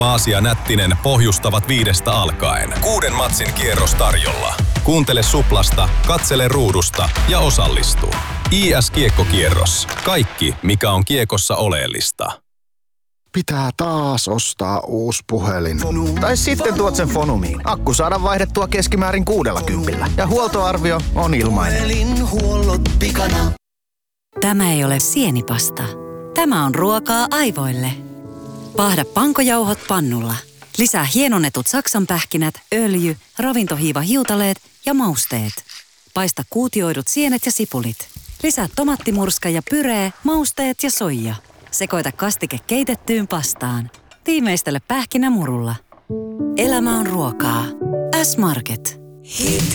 Paasi ja Nättinen pohjustavat 5 alkaen. 6 matsin kierros tarjolla. Kuuntele Suplasta, katsele ruudusta ja osallistu. IS-kiekkokierros. Kaikki, mikä on kiekossa oleellista. Pitää taas ostaa uusi puhelin. Tai sitten tuot sen Fonumiin. Akku saadaan vaihdettua keskimäärin 60 ja huoltoarvio on ilmainen. Tämä ei ole sienipasta. Tämä on ruokaa aivoille. Paahda pankojauhot pannulla. Lisää hienonnetut saksanpähkinät, öljy, ravintohiivahiutaleet ja mausteet. Paista kuutioidut sienet ja sipulit. Lisää tomattimurska ja pyree, mausteet ja soija. Sekoita kastike keitettyyn pastaan. Tiimeistele pähkinämurulla. Elämä on ruokaa. S-Market.